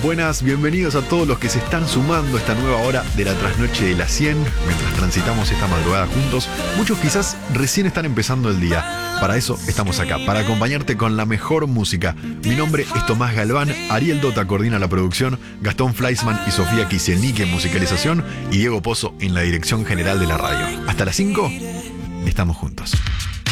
Buenas, bienvenidos a todos los que se están sumando a esta nueva hora de la trasnoche de las 100. Mientras transitamos esta madrugada juntos, muchos quizás recién están empezando el día. Para eso estamos acá, para acompañarte con la mejor música. Mi nombre es Tomás Galván, Ariel Dota coordina la producción, Gastón Fleischmann y Sofía Kisielnik en musicalización y Diego Pozo en la dirección general de la radio. Hasta las 5, estamos juntos.